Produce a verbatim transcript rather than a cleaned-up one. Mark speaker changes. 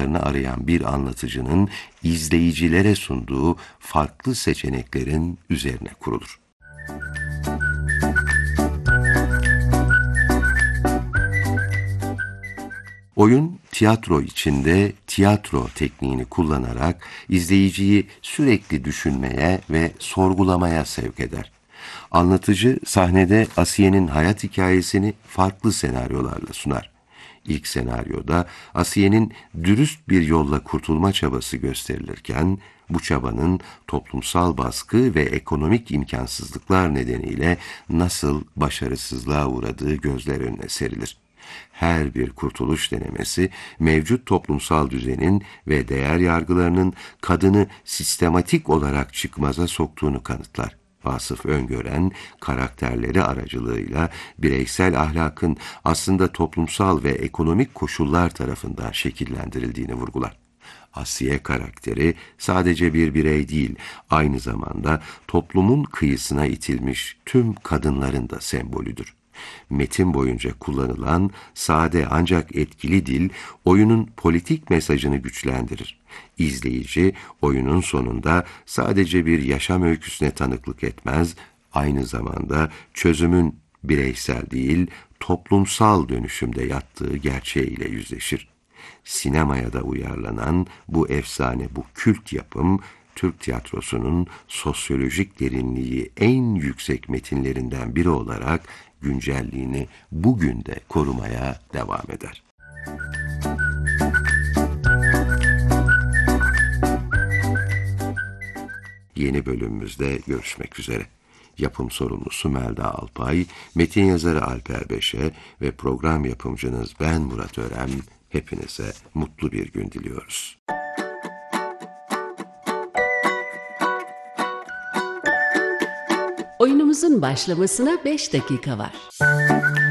Speaker 1: noktalarını arayan bir anlatıcının izleyicilere sunduğu farklı seçeneklerin üzerine kurulur. Oyun, tiyatro içinde tiyatro tekniğini kullanarak izleyiciyi sürekli düşünmeye ve sorgulamaya sevk eder. Anlatıcı sahnede Asiye'nin hayat hikayesini farklı senaryolarla sunar. İlk senaryoda Asiye'nin dürüst bir yolla kurtulma çabası gösterilirken, bu çabanın toplumsal baskı ve ekonomik imkansızlıklar nedeniyle nasıl başarısızlığa uğradığı gözler önüne serilir. Her bir kurtuluş denemesi, mevcut toplumsal düzenin ve değer yargılarının kadını sistematik olarak çıkmaza soktuğunu kanıtlar. Vasıf Öngören, karakterleri aracılığıyla bireysel ahlakın aslında toplumsal ve ekonomik koşullar tarafından şekillendirildiğini vurgular. Asiye karakteri sadece bir birey değil, aynı zamanda toplumun kıyısına itilmiş tüm kadınların da sembolüdür. Metin boyunca kullanılan sade ancak etkili dil, oyunun politik mesajını güçlendirir. İzleyici, oyunun sonunda sadece bir yaşam öyküsüne tanıklık etmez, aynı zamanda çözümün bireysel değil, toplumsal dönüşümde yattığı gerçeğiyle yüzleşir. Sinemaya da uyarlanan bu efsane, bu kült yapım, Türk tiyatrosunun sosyolojik derinliği en yüksek metinlerinden biri olarak güncelliğini bugün de korumaya devam eder. Yeni bölümümüzde görüşmek üzere. Yapım sorumlusu Melda Alpay, metin yazarı Alper Beşe ve program yapımcınız ben Murat Örem. Hepinize mutlu bir gün diliyoruz.
Speaker 2: Oyunumuzun başlamasına beş dakika var.